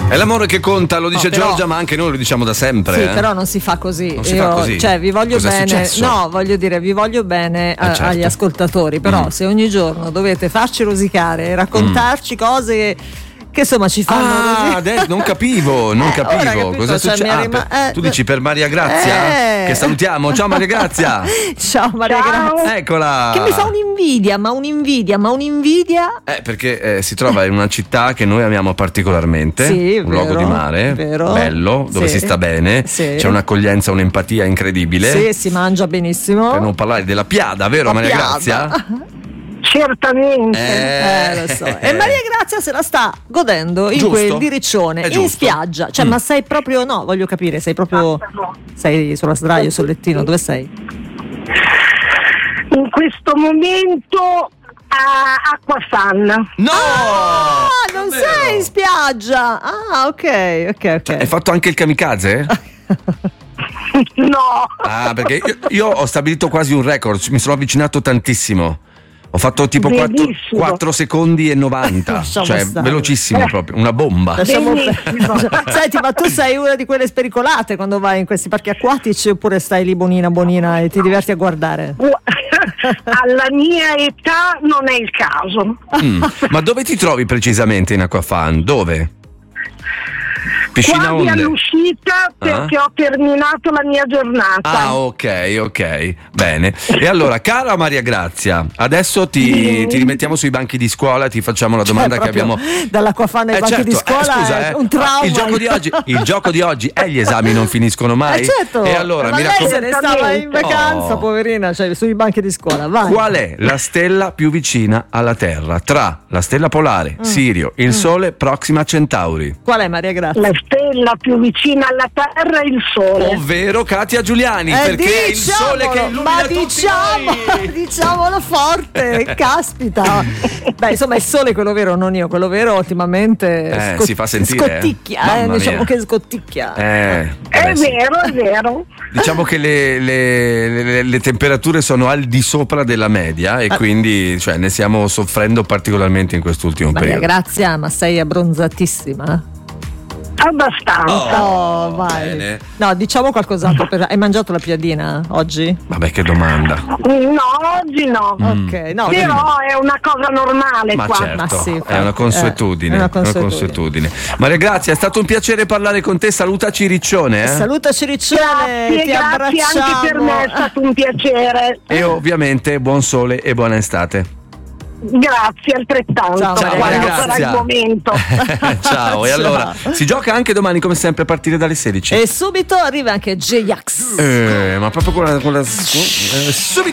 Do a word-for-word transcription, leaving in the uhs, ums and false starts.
È l'amore che conta, lo dice no, però, Giorgia, ma anche noi lo diciamo da sempre. Sì, eh? però non si fa così. Non si Io, fa così. Cioè, vi voglio Cos'è bene. successo? No, voglio dire, vi voglio bene a, eh, certo. agli ascoltatori. Però, mm. se ogni giorno dovete farci rosicare e raccontarci mm. cose che insomma ci fanno ah, adesso non capivo non eh, capivo capito, cosa cioè, succede. Ah, rima- per, eh, tu dici per Maria Grazia? Eh. Che salutiamo. Ciao Maria Grazia. Ciao Maria Ciao. Grazia. Eccola. Che mi fa un'invidia, ma un'invidia, ma un'invidia. Eh, perché eh, si trova in una città che noi amiamo particolarmente, sì, un vero, luogo di mare, vero. bello, dove sì. si sta bene, sì. c'è un'accoglienza, un'empatia incredibile. Sì, si mangia benissimo. Per non parlare della Piada, vero La Maria Piada. Grazia? Certamente. Eh, Eh, lo so. E Maria Grazia se la sta godendo in Giusto. quel diriccione, È in giusto. spiaggia. Cioè, Mm. ma sei proprio, no, voglio capire, sei proprio, sei sulla sdraio, sul lettino, dove sei? In questo momento a Acquafan. No! Ah, non Davvero? sei in spiaggia. Ah, ok, ok, ok. Cioè, hai fatto anche il kamikaze? No. Ah, perché io, io ho stabilito quasi un record, mi sono avvicinato tantissimo. Ho fatto tipo Benissimo. quattro secondi e novanta, Lasciamo cioè stare. velocissimo proprio, una bomba. Lasciamo Benissimo. Senti, ma tu sei una di quelle spericolate quando vai in questi parchi acquatici oppure stai lì bonina bonina e ti diverti a guardare? Alla mia età non è il caso. Mm. Ma dove ti trovi precisamente in Acquafan? Dove? Piscina Quasi onde? all'uscita perché Ah. ho terminato la mia giornata. Ah, ok, ok, bene. E allora, cara Maria Grazia, adesso ti, ti rimettiamo sui banchi di scuola, ti facciamo la domanda Cioè, che abbiamo. dall'Acquafan ai Eh, banchi certo, di scuola eh, scusa, è eh, un trauma. Il gioco di oggi, il gioco di oggi è gli esami non finiscono mai. Eh, certo. E allora ma mi lei raccom- se ne stava in vacanza, Oh. poverina, cioè sui banchi di scuola. Vai. Qual è la stella più vicina alla Terra? Tra la stella polare, Mm. Sirio, il Sole, Proxima Centauri. Qual è Maria Grazia? La stella più vicina alla Terra è il Sole. Ovvero Katia Giuliani, Eh, perché è il Sole che diciamolo, illumina ma tutti diciamo, noi. diciamolo forte, caspita. Beh, insomma, il Sole quello vero, non io, quello vero ultimamente Eh, scot- si fa sentire, eh. scotticchia, eh, Mamma diciamo mia. che scotticchia. Eh, È vabbè, sì. vero, è vero. Diciamo che le, le- le- le temperature sono al di sopra della media e Ah. quindi cioè, ne stiamo soffrendo particolarmente in quest'ultimo Maria periodo. Grazia, ma sei abbronzatissima? Abbastanza. Oh, vai. bene. No, diciamo qualcos'altro. Per... Hai mangiato la piadina oggi? Vabbè, che domanda. No, oggi no. Ok, no. Però è una cosa normale Ma qua. certo, Ma sì, è infatti, una consuetudine. eh, è una è una consuetudine. consuetudine. Maria Grazia, è stato un piacere parlare con te. Salutaci Riccione. Eh? Salutaci Riccione, Grazie, ti grazie abbracciamo. anche per me, è stato un piacere. E ovviamente buon sole e buona estate. Grazie altrettanto. Ciao, Ciao, quando Maria sarà Grazia. il momento. Ciao. E Ciao. allora si gioca anche domani come sempre a partire dalle sedici. E subito arriva anche J-Ax. Eh, ma proprio con la, con la- eh, subito.